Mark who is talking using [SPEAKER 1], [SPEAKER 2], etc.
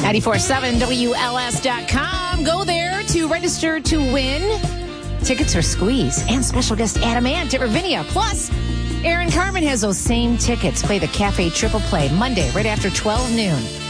[SPEAKER 1] 94.7 WLS.com. Go there to register to win tickets for Squeeze and special guest Adam Ant at Ravinia. Plus, Aaron Carmen has those same tickets. Play the Cafe Triple Play Monday right after 12 noon.